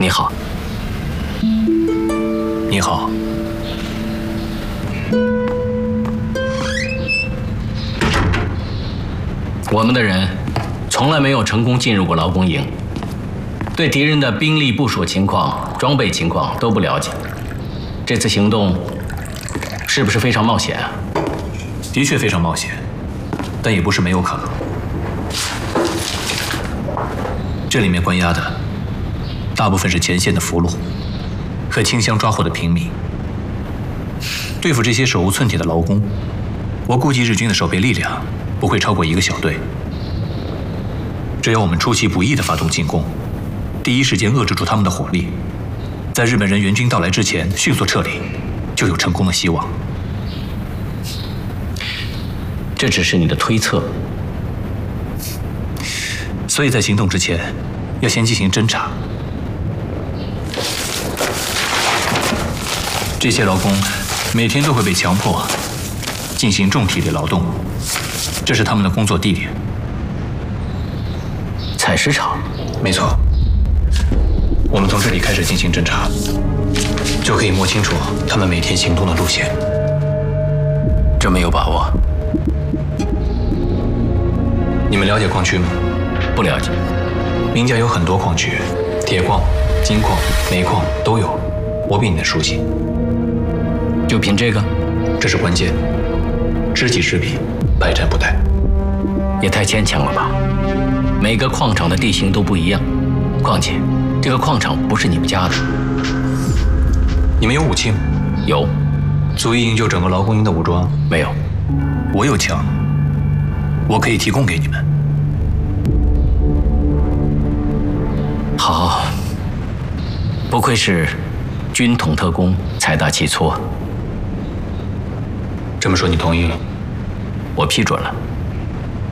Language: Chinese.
你好。 你好。 我们的人从来没有成功进入过劳工营，对敌人的兵力部署情况、装备情况都不了解。这次行动是不是非常冒险啊？ 的确非常冒险，但也不是没有可能。这里面关押的大部分是前线的俘虏和清乡抓获的平民。对付这些手无寸铁的劳工，我估计日军的守备力量不会超过1个小队。只要我们出其不意地发动进攻，第一时间遏制住他们的火力，在日本人援军到来之前迅速撤离，就有成功的希望。 这只是你的推测， 所以在行动之前，要先进行侦查。这些劳工每天都会被强迫进行重体力劳动，这是他们的工作地点。 采石场？ 没错。我们从这里开始进行侦查，就可以摸清楚他们每天行动的路线。 这么有把握？ 你们了解矿区吗？ 不了解。 名家有很多矿区，铁矿、金矿、煤矿都有，我比你们熟悉。 就凭这个？ 这是关键。知己知彼，百战不殆。 也太牵强了吧！每个矿场的地形都不一样，况且这个矿场不是你们家的。 你们有武器吗？ 有。 足以营救整个劳工营的武装？ 没有。 我有枪，我可以提供给你们。 好，不愧是军统特工，财大气粗。 这么说你同意了？ 我批准了。